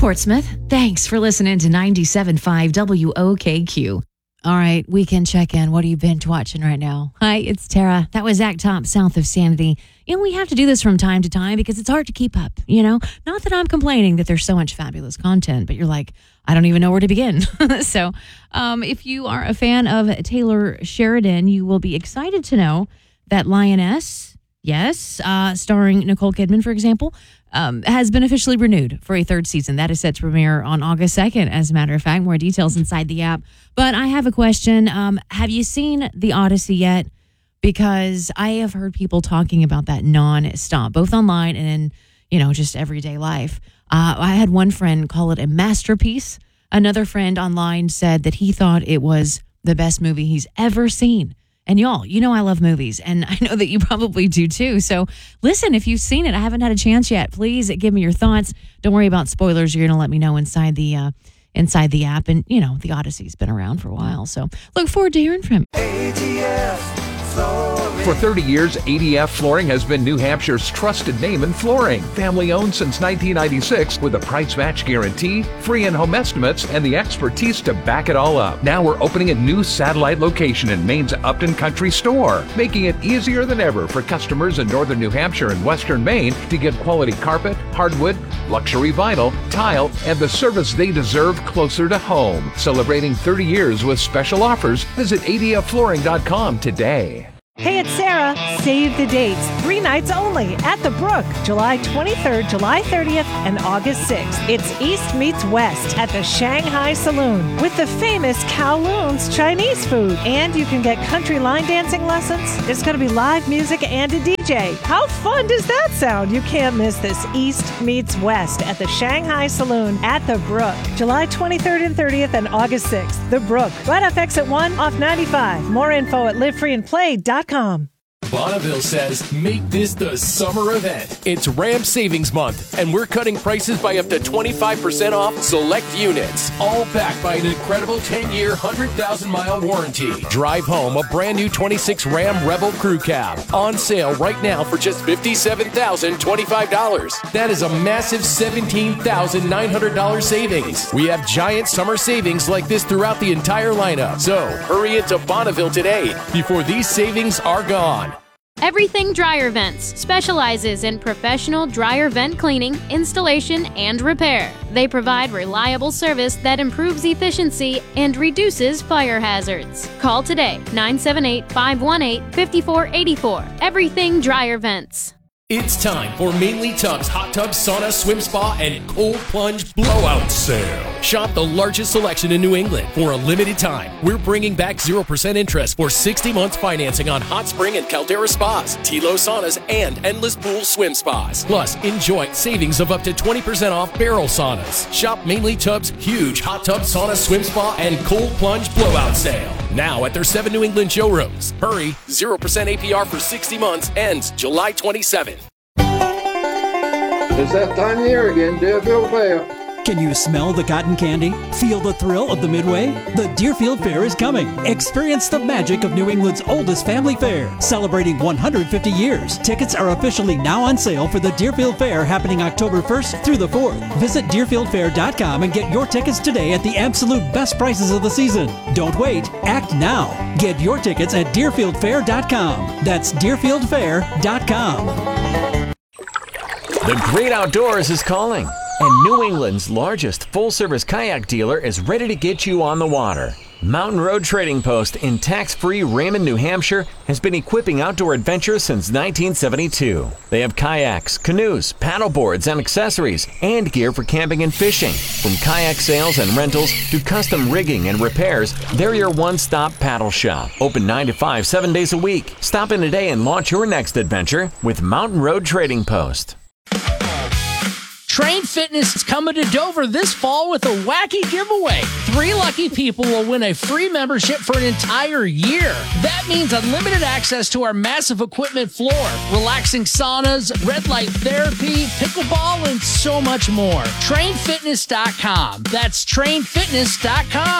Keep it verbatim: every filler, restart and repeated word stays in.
Portsmouth. Thanks for listening to ninety-seven point five W O K Q. All right, weekend check-in. What are you binge watching right now? Hi, it's Tara. That was Act Top, South of Sanity. You know, we have to do this from time to time because it's hard to keep up, you know? Not that I'm complaining that there's so much fabulous content, but you're like, I don't even know where to begin. so um, if you are a fan of Taylor Sheridan, you will be excited to know that Lioness, yes, uh, starring Nicole Kidman, for example, um, has been officially renewed for a third season. That is set to premiere on August second, as a matter of fact. More details inside the app. But I have a question. Um, have you seen The Odyssey yet? Because I have heard people talking about that non-stop, both online and in, you know, just everyday life. Uh, I had one friend call it a masterpiece. Another friend online said that he thought it was the best movie he's ever seen. And y'all, you know I love movies, and I know that you probably do too. So listen, if you've seen it, I haven't had a chance yet. Please give me your thoughts. Don't worry about spoilers. You're going to let me know inside the uh, inside the app. And, you know, The Odyssey's been around for a while. So look forward to hearing from you. A D F Flooring. For thirty years, A D F Flooring has been New Hampshire's trusted name in flooring. Family owned since nineteen ninety-six with a price match guarantee, free in-home estimates, and the expertise to back it all up. Now we're opening a new satellite location in Maine's Upton Country Store, making it easier than ever for customers in northern New Hampshire and western Maine to get quality carpet, hardwood, luxury vinyl, tile, and the service they deserve closer to home. Celebrating thirty years with special offers, visit A D F flooring dot com today. Hey, it's Sarah. Save the dates. Three nights only at the Brook. July twenty-third, July thirtieth, and August sixth. It's East meets West at the Shanghai Saloon with the famous Kowloon's Chinese food. And you can get country line dancing lessons. There's going to be live music and a D J. How fun does that sound? You can't miss this East meets West at the Shanghai Saloon at the Brook. July twenty-third and thirtieth and August sixth. The Brook. Right off Exit one off ninety-five. More info at live free and play dot com. Bonneville says, make this the summer event. It's Ram Savings Month, and we're cutting prices by up to twenty-five percent off select units. All backed by an incredible ten-year, one hundred thousand mile warranty. Drive home a brand new twenty-six Ram Rebel Crew Cab. On sale right now for just fifty-seven thousand twenty-five dollars. That is a massive seventeen thousand nine hundred dollars savings. We have giant summer savings like this throughout the entire lineup. So hurry into Bonneville today before these savings are gone. Everything Dryer Vents specializes in professional dryer vent cleaning, installation, and repair. They provide reliable service that improves efficiency and reduces fire hazards. Call today, nine seven eight, five one eight, five four eight four. Everything Dryer Vents. It's time for Mainly Tubs Hot Tub Sauna Swim Spa and Cold Plunge Blowout Sale. Shop the largest selection in New England for a limited time. We're bringing back zero percent interest for sixty months financing on Hot Spring and Caldera Spas, Tilo Saunas, and Endless Pool Swim Spas. Plus, enjoy savings of up to twenty percent off barrel saunas. Shop Mainly Tubs Huge Hot Tub Sauna Swim Spa and Cold Plunge Blowout Sale. Now at their seven New England showrooms. Hurry, zero percent A P R for sixty months ends July twenty-seventh. It's that time of year again, Deerfield Fair. Can you smell the cotton candy? Feel the thrill of the Midway? The Deerfield Fair is coming. Experience the magic of New England's oldest family fair, celebrating one hundred fifty years. Tickets are officially now on sale for the Deerfield Fair happening October first through the fourth. Visit deerfield fair dot com and get your tickets today at the absolute best prices of the season. Don't wait. Act now. Get your tickets at deerfield fair dot com. That's deerfield fair dot com. The great outdoors is calling, and New England's largest full-service kayak dealer is ready to get you on the water. Mountain Road Trading Post in tax-free Raymond, New Hampshire has been equipping outdoor adventurers since nineteen seventy-two. They have kayaks, canoes, paddle boards, and accessories, and gear for camping and fishing. From kayak sales and rentals to custom rigging and repairs, they're your one-stop paddle shop. Open nine to five, seven days a week. Stop in today and launch your next adventure with Mountain Road Trading Post. Train Fitness is coming to Dover this fall with a wacky giveaway. Three lucky people will win a free membership for an entire year. That means unlimited access to our massive equipment floor, relaxing saunas, red light therapy, pickleball, and so much more. train fitness dot com. That's train fitness dot com.